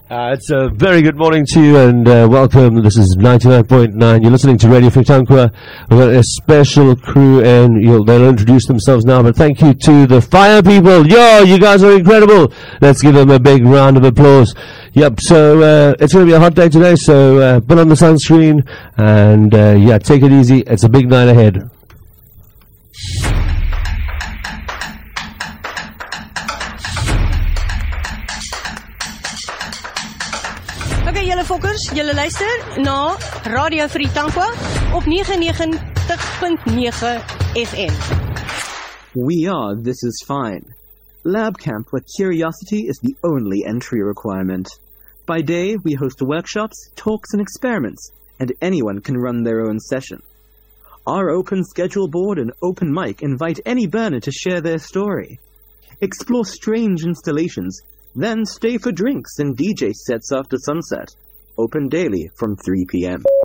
It's a very good morning to you and welcome. This is 99.9. You're listening to Radio Free Tankwa. We've got a special crew and they'll introduce themselves now, but thank you to the fire people. Yo, you guys are incredible. Let's give them a big round of applause. Yep, so it's going to be a hot day today, so put on the sunscreen and take it easy. It's a big night ahead. Okay, julle fokkers, julle luister na Radio Free Tankwa op 99.9 FM. We are This Is Fine, lab camp where curiosity is the only entry requirement. By day, we host workshops, talks, and experiments, and anyone can run their own session. Our open schedule board and open mic invite any burner to share their story. Explore strange installations, then stay for drinks and DJ sets after sunset. Open daily from 3 p.m.